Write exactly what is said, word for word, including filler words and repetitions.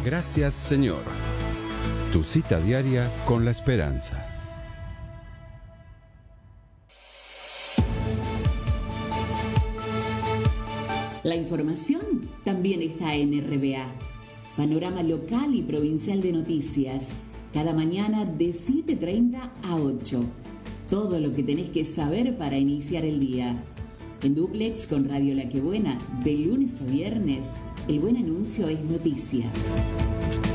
Gracias, Señor. Tu cita diaria con la esperanza. La información también está en R B A. Panorama local y provincial de noticias. Cada mañana de siete treinta a ocho. Todo lo que tenés que saber para iniciar el día. En dúplex con Radio La Que Buena, de lunes a viernes, el buen anuncio es noticia.